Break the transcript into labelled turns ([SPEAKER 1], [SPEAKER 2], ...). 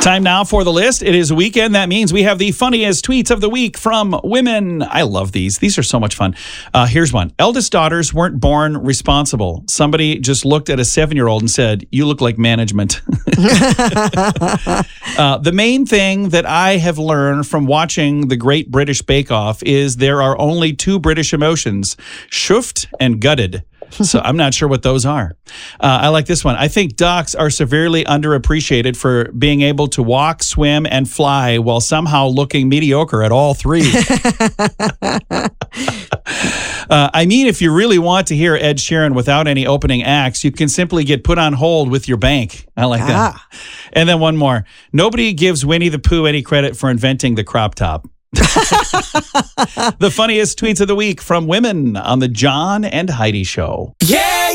[SPEAKER 1] Time now for the list. It is a weekend. That means we have the funniest tweets of the week from women. I love these. These are so much fun. Here's one. Eldest daughters weren't born responsible. Somebody just looked at a 7-year-old and said, "You look like management." The main thing that I have learned from watching the Great British Bake Off is there are only two British emotions, shoofed and gutted. So I'm not sure what those are. I like this one. I think ducks are severely underappreciated for being able to walk, swim, and fly while somehow looking mediocre at all three. I mean, if you really want to hear Ed Sheeran without any opening acts, you can simply get put on hold with your bank. I like that. And then one more. Nobody gives Winnie the Pooh any credit for inventing the crop top. The funniest tweets of the week from women on the John and Heidi Show.
[SPEAKER 2] Yeah!